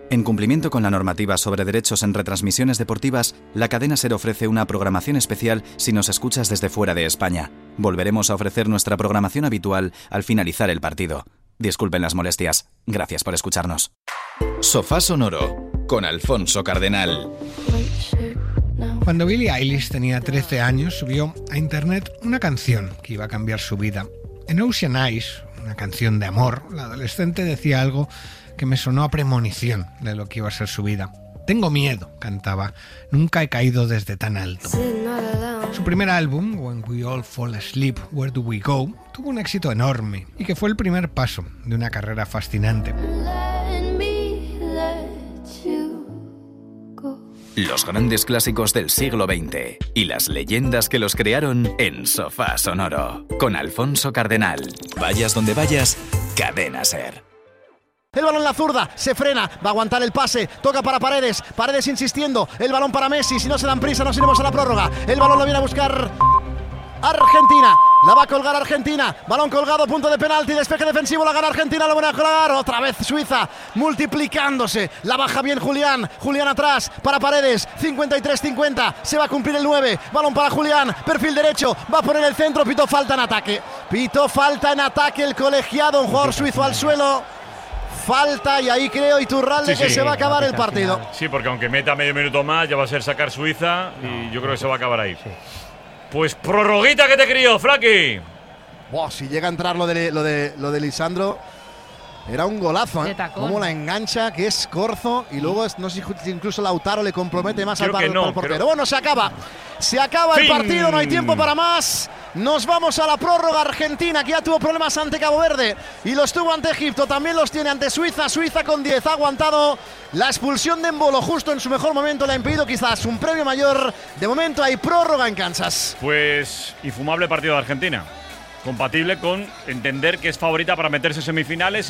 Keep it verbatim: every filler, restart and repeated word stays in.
En cumplimiento con la normativa sobre derechos en retransmisiones deportivas, la cadena SER ofrece una programación especial si nos escuchas desde fuera de España. Volveremos a ofrecer nuestra programación habitual al finalizar el partido. Disculpen las molestias. Gracias por escucharnos. Sofá Sonoro con Alfonso Cardenal. Cuando Billie Eilish tenía trece años, subió a internet una canción que iba a cambiar su vida. En Ocean Eyes, una canción de amor, la adolescente decía algo que me sonó a premonición de lo que iba a ser su vida. Tengo miedo, cantaba. Nunca he caído desde tan alto. Su primer álbum, When We All Fall Asleep, Where Do We Go?, tuvo un éxito enorme y que fue el primer paso de una carrera fascinante. Los grandes clásicos del siglo veinte y las leyendas que los crearon en Sofá Sonoro con Alfonso Cardenal. Vayas donde vayas, Cadena SER. El balón en la zurda, se frena, va a aguantar el pase, toca para Paredes, Paredes insistiendo, el balón para Messi, si no se dan prisa nos iremos a la prórroga, el balón lo viene a buscar Argentina, la va a colgar Argentina, balón colgado, punto de penalti, despeje defensivo, la gana Argentina, lo van a colgar, otra vez Suiza, multiplicándose, la baja bien Julián, Julián atrás, para Paredes, cincuenta y tres cincuenta, se va a cumplir el nueve, balón para Julián, perfil derecho, va a poner el centro, pitó falta en ataque, pitó falta en ataque el colegiado, un jugador suizo al suelo. Falta y ahí creo Iturralde sí, que sí, se va a acabar el partido. Final. Sí, porque aunque meta medio minuto más ya va a ser sacar Suiza no, y yo creo que se va a acabar ahí. Sí. Pues prorroguita que te crió, Flaki. Wow, si llega a entrar lo de, lo de, lo de Lisandro, era un golazo, ¿eh? Cómo la engancha, que es Corzo y luego no sé si incluso Lautaro le compromete más al, par, no, al portero. Pero... Bueno, se acaba. Se acaba fin. El partido, no hay tiempo para más. Nos vamos a la prórroga. Argentina, que ya tuvo problemas ante Cabo Verde y los tuvo ante Egipto, también los tiene ante Suiza. Suiza con diez, ha aguantado la expulsión de Embolo justo en su mejor momento, le ha impedido quizás un premio mayor. De momento hay prórroga en Kansas. Pues infumable partido de Argentina, compatible con entender que es favorita para meterse en semifinales.